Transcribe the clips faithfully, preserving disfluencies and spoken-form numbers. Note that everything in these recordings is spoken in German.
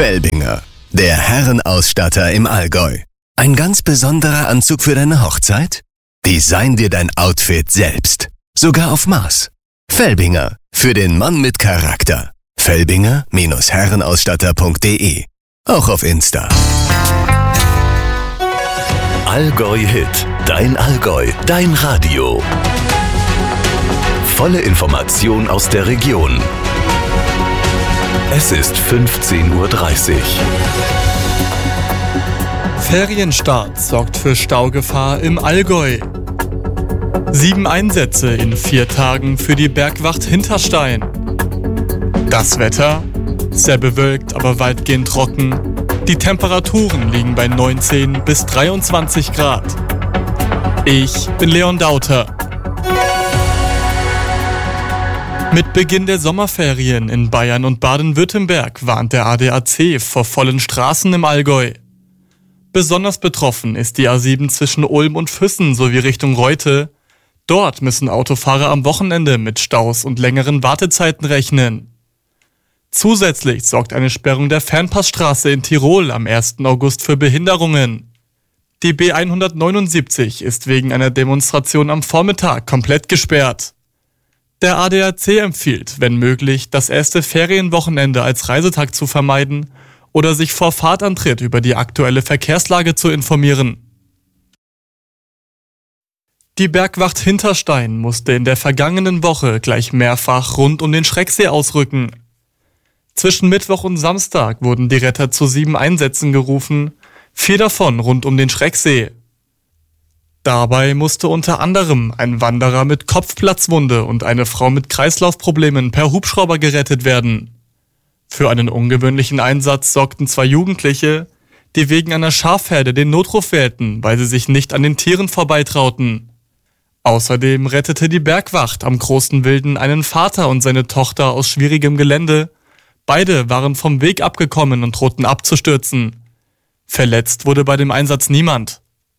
Felbinger, der Herrenausstatter im Allgäu. Ein ganz besonderer Anzug für deine Hochzeit? Design dir dein Outfit selbst. Sogar auf Maß. Felbinger, für den Mann mit Charakter. Felbinger Herrenausstatter punkt de. Auch auf Insta. Allgäu Hit. Dein Allgäu. Dein Radio. Volle Information aus der Region. Es ist fünfzehn Uhr dreißig. Ferienstart sorgt für Staugefahr im Allgäu. Sieben Einsätze in vier Tagen für die Bergwacht Hinterstein. Das Wetter? Sehr bewölkt, aber weitgehend trocken. Die Temperaturen liegen bei neunzehn bis dreiundzwanzig Grad. Ich bin Leon Dauter. Mit Beginn der Sommerferien in Bayern und Baden-Württemberg warnt der A D A C vor vollen Straßen im Allgäu. Besonders betroffen ist die A sieben zwischen Ulm und Füssen sowie Richtung Reute. Dort müssen Autofahrer am Wochenende mit Staus und längeren Wartezeiten rechnen. Zusätzlich sorgt eine Sperrung der Fernpassstraße in Tirol am ersten August für Behinderungen. Die B hundertneunundsiebzig ist wegen einer Demonstration am Vormittag komplett gesperrt. Der A D A C empfiehlt, wenn möglich, das erste Ferienwochenende als Reisetag zu vermeiden oder sich vor Fahrtantritt über die aktuelle Verkehrslage zu informieren. Die Bergwacht Hinterstein musste in der vergangenen Woche gleich mehrfach rund um den Schrecksee ausrücken. Zwischen Mittwoch und Samstag wurden die Retter zu sieben Einsätzen gerufen, vier davon rund um den Schrecksee. Dabei musste unter anderem ein Wanderer mit Kopfplatzwunde und eine Frau mit Kreislaufproblemen per Hubschrauber gerettet werden. Für einen ungewöhnlichen Einsatz sorgten zwei Jugendliche, die wegen einer Schafherde den Notruf wählten, weil sie sich nicht an den Tieren vorbeitrauten. Außerdem rettete die Bergwacht am Großen Wilden einen Vater und seine Tochter aus schwierigem Gelände. Beide waren vom Weg abgekommen und drohten abzustürzen. Verletzt wurde bei dem Einsatz niemand.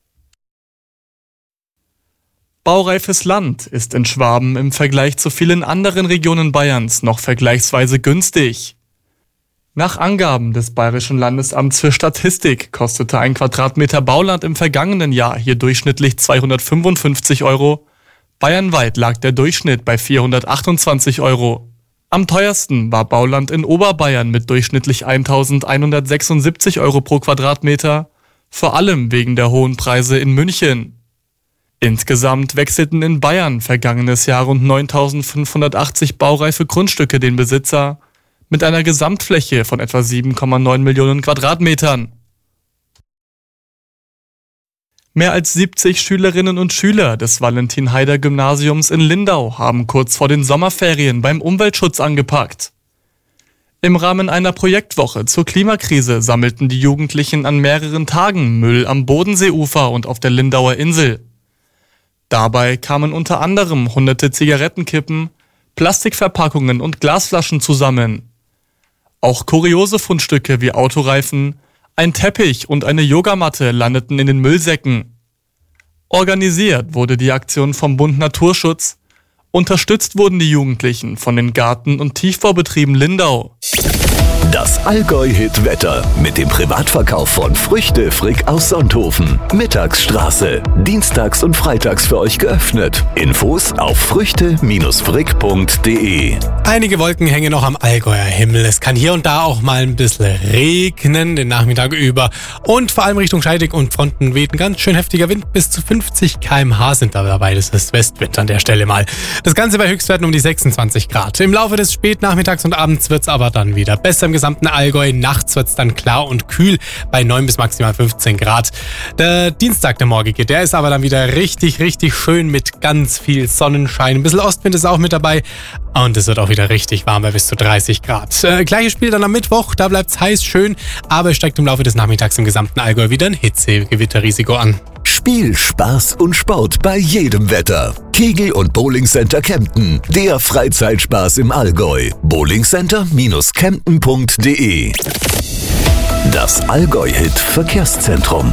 Baureifes Land ist in Schwaben im Vergleich zu vielen anderen Regionen Bayerns noch vergleichsweise günstig. Nach Angaben des Bayerischen Landesamts für Statistik kostete ein Quadratmeter Bauland im vergangenen Jahr hier durchschnittlich zweihundertfünfundfünfzig Euro. Bayernweit lag der Durchschnitt bei vierhundertachtundzwanzig Euro. Am teuersten war Bauland in Oberbayern mit durchschnittlich eintausendeinhundertsechsundsiebzig Euro pro Quadratmeter, vor allem wegen der hohen Preise in München. Insgesamt wechselten in Bayern vergangenes Jahr rund neuntausendfünfhundertachtzig baureife Grundstücke den Besitzer, mit einer Gesamtfläche von etwa sieben Komma neun Millionen Quadratmetern. Mehr als siebzig Schülerinnen und Schüler des Valentin-Haider-Gymnasiums in Lindau haben kurz vor den Sommerferien beim Umweltschutz angepackt. Im Rahmen einer Projektwoche zur Klimakrise sammelten die Jugendlichen an mehreren Tagen Müll am Bodenseeufer und auf der Lindauer Insel. Dabei kamen unter anderem hunderte Zigarettenkippen, Plastikverpackungen und Glasflaschen zusammen. Auch kuriose Fundstücke wie Autoreifen, ein Teppich und eine Yogamatte landeten in den Müllsäcken. Organisiert wurde die Aktion vom Bund Naturschutz. Unterstützt wurden die Jugendlichen von den Garten- und Tiefbaubetrieben Lindau. Das Allgäu-Hit-Wetter mit dem Privatverkauf von Früchte Frick aus Sonthofen. Mittagsstraße. Dienstags und freitags für euch geöffnet. Infos auf früchte frick punkt de. Einige Wolken hängen noch am Allgäuer Himmel. Es kann hier und da auch mal ein bisschen regnen, den Nachmittag über. Und vor allem Richtung Scheidegg und Fronten weht ein ganz schön heftiger Wind. Bis zu fünfzig Kilometer pro Stunde sind da dabei. Das ist Westwind an der Stelle mal. Das Ganze bei Höchstwerten um die sechsundzwanzig Grad. Im Laufe des Spätnachmittags und Abends wird es aber dann wieder besser im gesamten Allgäu. Nachts wird es dann klar und kühl bei neun bis maximal fünfzehn Grad. Der Dienstag, der morgige, der ist aber dann wieder richtig, richtig schön mit ganz viel Sonnenschein. Ein bisschen Ostwind ist auch mit dabei. Und es wird auch wieder richtig warm bei bis zu dreißig Grad. Äh, gleiches Spiel dann am Mittwoch, da bleibt es heiß, schön, aber es steigt im Laufe des Nachmittags im gesamten Allgäu wieder ein Hitzegewitterrisiko an. Spiel, Spaß und Sport bei jedem Wetter. Kegel- und Bowlingcenter Kempten, der Freizeitspaß im Allgäu. bowlingcenter Kempten punkt de. Das Allgäu-Hit Verkehrszentrum.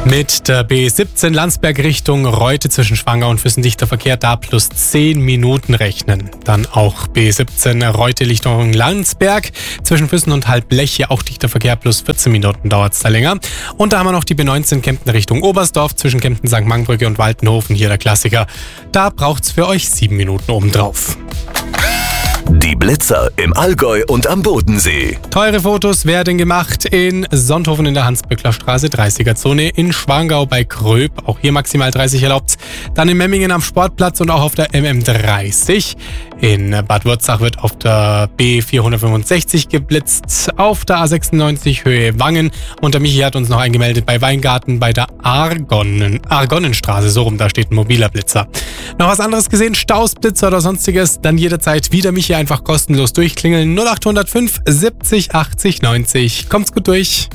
Mit der B siebzehn Landsberg Richtung Reute zwischen Schwangau und Füssen dichter Verkehr, da plus zehn Minuten rechnen. Dann auch B siebzehn Reute Richtung Landsberg zwischen Füssen und Halbleche, auch dichter Verkehr, plus vierzehn Minuten dauert es da länger. Und da haben wir noch die B neunzehn Kempten Richtung Oberstdorf zwischen Kempten Sankt Margbrücke und Waltenhofen, hier der Klassiker. Da braucht es für euch sieben Minuten obendrauf. Die Blitzer im Allgäu und am Bodensee. Teure Fotos werden gemacht in Sonthofen in der Hans-Böckler-Straße, dreißiger-Zone, in Schwangau bei Kröp, auch hier maximal dreißig erlaubt. Dann in Memmingen am Sportplatz und auch auf der M M dreißig. In Bad Wurzach wird auf der B vierhundertfünfundsechzig geblitzt, auf der A sechsundneunzig Höhe Wangen. Und der Michi hat uns noch eingemeldet bei Weingarten bei der Argonnen, Argonnenstraße, so rum, da steht ein mobiler Blitzer. Noch was anderes gesehen, Stausblitzer oder sonstiges, dann jederzeit wieder Michi einfach kostenlos durchklingeln. null acht null fünf siebzig achtzig neunzig. Kommt's gut durch.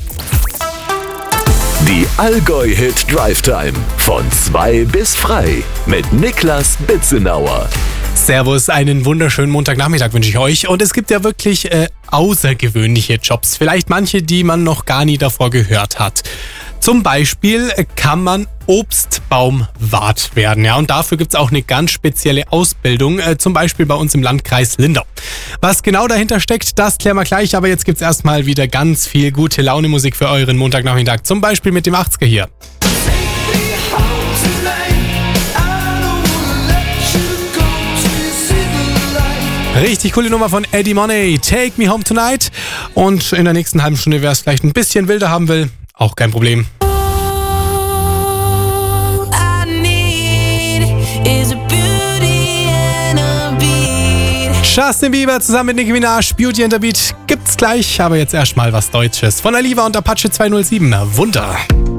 Die Allgäu-Hit Drive Time von zwei bis frei mit Niklas Bitzenauer. Servus, einen wunderschönen Montagnachmittag wünsche ich euch. Und es gibt ja wirklich äh, außergewöhnliche Jobs. Vielleicht manche, die man noch gar nie davor gehört hat. Zum Beispiel kann man Obstbaumwart werden. Ja, und dafür gibt es auch eine ganz spezielle Ausbildung, äh, zum Beispiel bei uns im Landkreis Lindau. Was genau dahinter steckt, das klären wir gleich. Aber jetzt gibt es erstmal wieder ganz viel gute Laune-Musik für euren Montagnachmittag. Zum Beispiel mit dem achtziger hier. Richtig coole Nummer von Eddie Money, Take Me Home Tonight. Und in der nächsten halben Stunde, wer es vielleicht ein bisschen wilder haben will, auch kein Problem. Justin Bieber zusammen mit Nicki Minaj, Beauty and the Beat gibt's gleich, aber jetzt erstmal was Deutsches. Von Aliva und Apache zweihundertsieben, Wunder.